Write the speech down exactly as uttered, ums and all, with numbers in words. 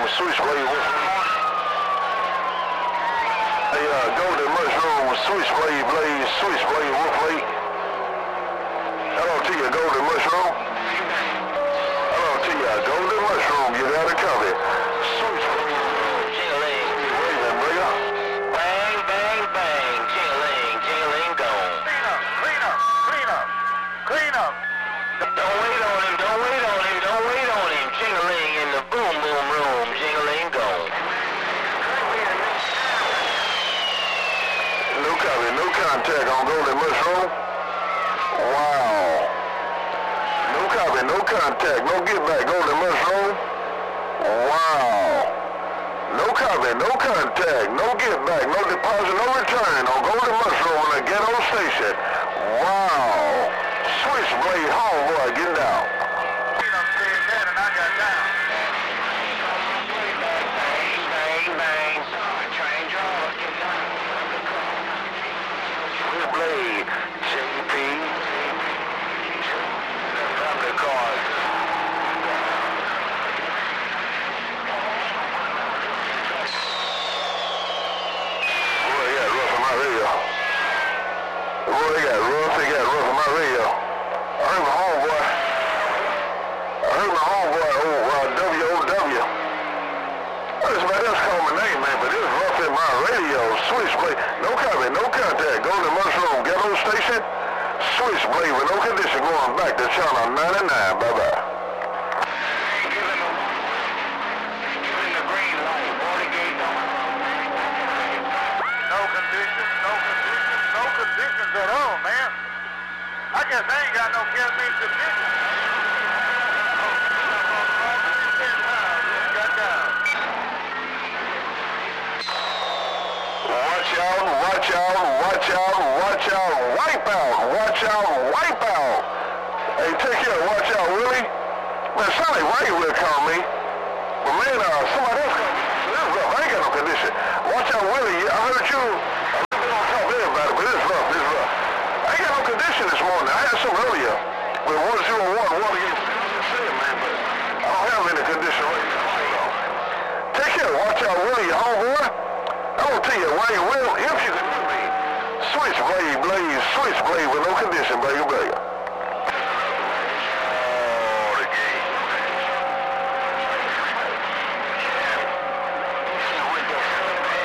mushroom, switchblade. Hey, uh, golden mushroom, switchblade, blaze, switchblade, wolf lake. Hello to you, golden mushroom. Hello to you, golden mushroom. You got it covered. Switchblade, Jingling. waving, nigga. Bang, bang, bang. Jingling, jingling, gone. Clean up, clean up, clean up, clean up. Don't wait on him, don't wait on him, don't wait on him. Jingling in the boom, boom room. Jingling, gone. No copy, no contact on golden mushroom. Wow. No copy, no contact, no get back, golden mushroom. Wow. No copy, no contact, no get back, no deposit, no return on golden mushroom on the ghetto station. Wow. Switchblade homeboy getting down. Clean up, said that, and I got down. Bang, bang, bang. Train draw, get down. Switchblade, J P. Public card. Boy, they got rough in my radio. Boy, they got rough, they got rough in my radio. I heard my homeboy. I heard my homeboy, oh, uh, W O W. Well, somebody else called my name, man, but it was rough in my radio. Switchblade, no copy, no contact. Golden Mushroom Ghetto Station. Switchblade with no condition going back to channel ninety-nine. Bye-bye. No conditions, no conditions, no conditions at all, man. I guess I ain't got no guaranteed conditions. Got down. Watch out, watch out, watch out, watch out, wipe out, watch out, wipe out. Hey, take care, watch out, Willie. Man, it sound like Whitey will call me. But man, uh, somebody else called me. This is rough, I ain't got no condition. Watch out, Willie, I heard you. I really don't talk to everybody, but it's rough, it's rough. I ain't got no condition this morning. I had some earlier with one zero one, one against man, but I don't have any condition right now. Take care, watch out, Willie, your homeboy. I'm gonna tell you why you will, if you can hear me. Switchblade, blaze, switchblade with no condition, baby, baby.